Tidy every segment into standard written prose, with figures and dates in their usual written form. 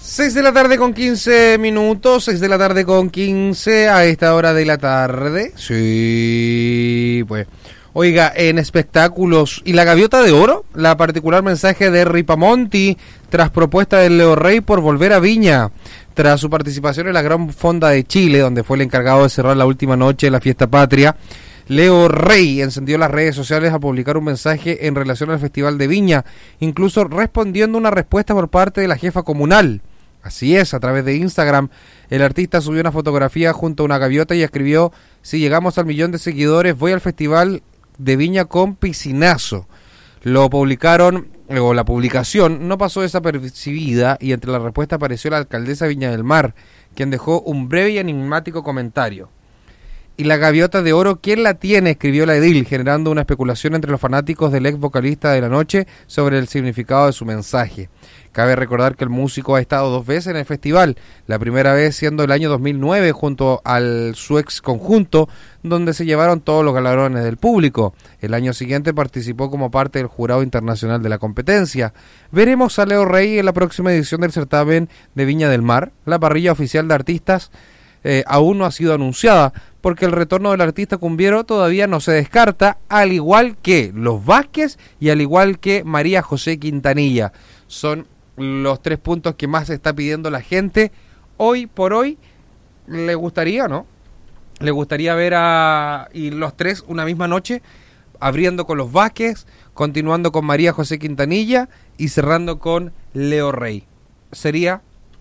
6 de la tarde con 15 minutos, 6 de la tarde con 15 a esta hora de la tarde. Sí, pues. Oiga, en espectáculos, ¿y la gaviota de oro? La particular mensaje de Ripamonti tras propuesta de Leo Rey por volver a Viña. Tras su participación en la Gran Fonda de Chile, donde fue el encargado de cerrar la última noche de la fiesta patria, Leo Rey encendió las redes sociales a publicar un mensaje en relación al Festival de Viña, incluso respondiendo una respuesta por parte de la jefa comunal. Así es, a través de Instagram, el artista subió una fotografía junto a una gaviota y escribió: si llegamos al 1.000.000 de seguidores, voy al Festival de Viña con piscinazo. Lo publicaron, o la publicación no pasó desapercibida, y entre la respuesta apareció la alcaldesa de Viña del Mar, quien dejó un breve y enigmático comentario. ¿Y la gaviota de oro quién la tiene?, escribió la edil, generando una especulación entre los fanáticos del ex vocalista de La Noche sobre el significado de su mensaje. Cabe recordar que el músico ha estado 2 veces en el festival, la primera vez siendo el año 2009 junto al su ex conjunto, donde se llevaron todos los galardones del público. El año siguiente participó como parte del jurado internacional de la competencia. Veremos a Leo Rey en la próxima edición del certamen de Viña del Mar. La parrilla oficial de artistas aún no ha sido anunciada, porque el retorno del artista cumbiero todavía no se descarta, al igual que Los Vázquez y al igual que María José Quintanilla. Son los 3 puntos que más está pidiendo la gente. Hoy por hoy, ¿le gustaría, no? ¿Le gustaría ver a y los 3 una misma noche, abriendo con Los Vázquez, continuando con María José Quintanilla y cerrando con Leo Rey? Sería,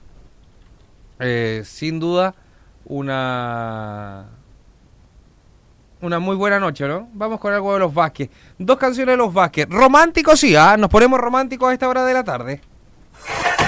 sin duda, una muy buena noche, ¿no? Vamos con algo de Los Vázquez. 2 canciones de Los Vázquez. Románticos, sí, nos ponemos románticos a esta hora de la tarde.